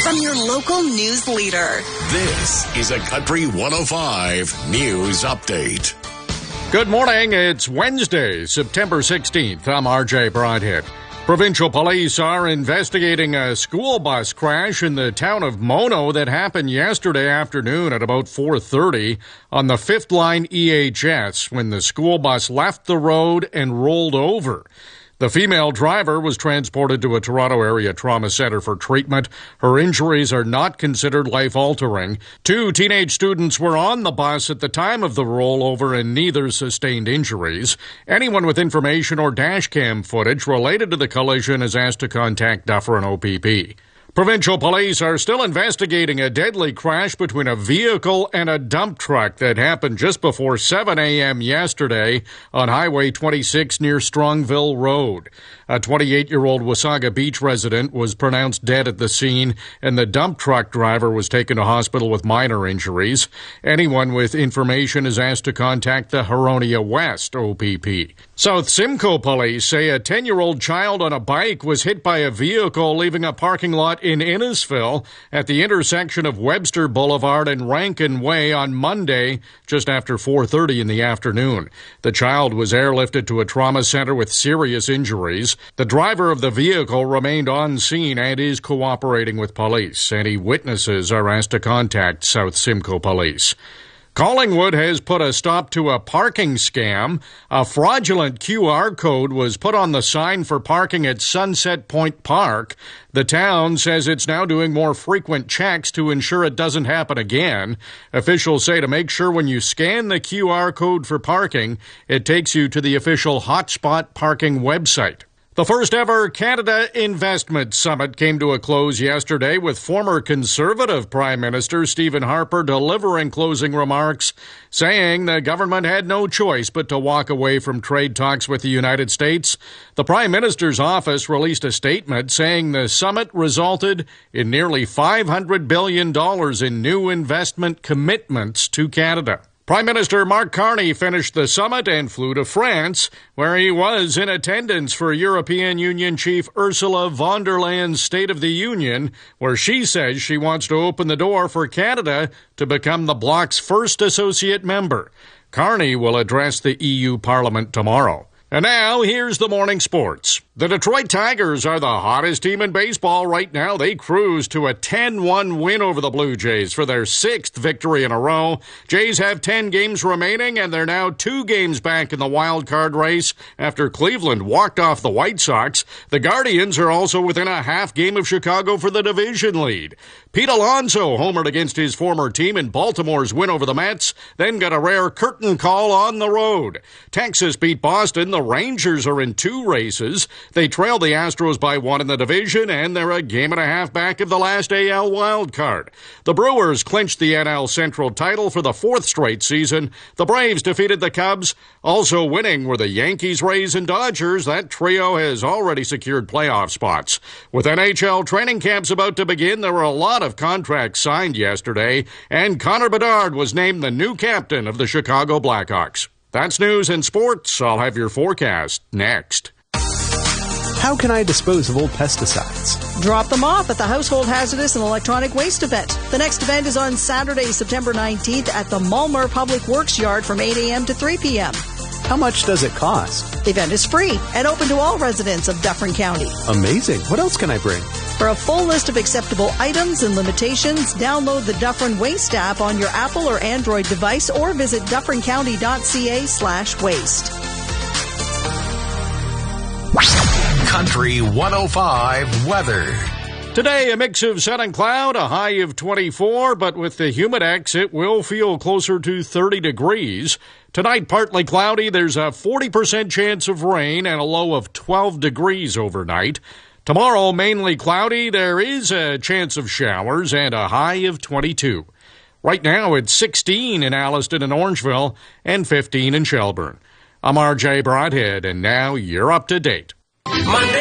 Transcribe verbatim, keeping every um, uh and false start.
from your local news leader. This is a Country one oh five News Update. Good morning. It's Wednesday, September sixteenth. I'm R J Broadhead. Provincial police are investigating a school bus crash in the town of Mono that happened yesterday afternoon at about four thirty on the Fifth Line E H S when the school bus left the road and rolled over. The female driver was transported to a Toronto area trauma center for treatment. Her injuries are not considered life-altering. Two teenage students were on the bus at the time of the rollover and neither sustained injuries. Anyone with information or dashcam footage related to the collision is asked to contact Dufferin O P P. Provincial police are still investigating a deadly crash between a vehicle and a dump truck that happened just before seven a.m. yesterday on Highway twenty-six near Strongville Road. A twenty-eight-year-old Wasaga Beach resident was pronounced dead at the scene, and the dump truck driver was taken to hospital with minor injuries. Anyone with information is asked to contact the Huronia West O P P. South Simcoe police say a ten-year-old child on a bike was hit by a vehicle leaving a parking lot in Innisfil at the intersection of Webster Boulevard and Rankin Way on Monday, just after four thirty in the afternoon. The child was airlifted to a trauma center with serious injuries. The driver of the vehicle remained on scene and is cooperating with police. Any witnesses are asked to contact South Simcoe Police. Collingwood has put a stop to a parking scam. A fraudulent Q R code was put on the sign for parking at Sunset Point Park. The town says it's now doing more frequent checks to ensure it doesn't happen again. Officials say to make sure when you scan the Q R code for parking, it takes you to the official Hotspot Parking website. The first ever Canada Investment Summit came to a close yesterday with former Conservative Prime Minister Stephen Harper delivering closing remarks, saying the government had no choice but to walk away from trade talks with the United States. The Prime Minister's office released a statement saying the summit resulted in nearly five hundred billion dollars in new investment commitments to Canada. Prime Minister Mark Carney finished the summit and flew to France, where he was in attendance for European Union Chief Ursula von der Leyen's State of the Union, where she says she wants to open the door for Canada to become the bloc's first associate member. Carney will address the E U Parliament tomorrow. And now, here's the morning sports. The Detroit Tigers are the hottest team in baseball right now. They cruise to a ten one win over the Blue Jays for their sixth victory in a row. Jays have ten games remaining, and they're now two games back in the wild card race after Cleveland walked off the White Sox. The Guardians are also within a half game of Chicago for the division lead. Pete Alonso homered against his former team in Baltimore's win over the Mets, then got a rare curtain call on the road. Texas beat Boston. The Rangers are in two races. They trail the Astros by one in the division, and they're a game and a half back of the last A L wild card. The Brewers clinched the N L Central title for the fourth straight season. The Braves defeated the Cubs. Also winning were the Yankees, Rays, and Dodgers. That trio has already secured playoff spots. With N H L training camps about to begin, there were a lot of contracts signed yesterday, and Connor Bedard was named the new captain of the Chicago Blackhawks. That's news and sports. I'll have your forecast next. How can I dispose of old pesticides? Drop them off at the Household Hazardous and Electronic Waste event. The next event is on Saturday, September nineteenth at the Mulmer Public Works Yard from eight a.m. to three p.m. How much does it cost? The event is free and open to all residents of Dufferin County. Amazing. What else can I bring? For a full list of acceptable items and limitations, download the Dufferin Waste app on your Apple or Android device or visit dufferincounty.ca slash waste. Country one oh five weather. Today, a mix of sun and cloud, a high of twenty-four, but with the Humidex, it will feel closer to thirty degrees. Tonight, partly cloudy. There's a forty percent chance of rain and a low of twelve degrees overnight. Tomorrow, mainly cloudy. There is a chance of showers and a high of twenty-two. Right now, it's sixteen in Alliston and Orangeville and fifteen in Shelburne. I'm R J Broadhead, and now you're up to date. Monday.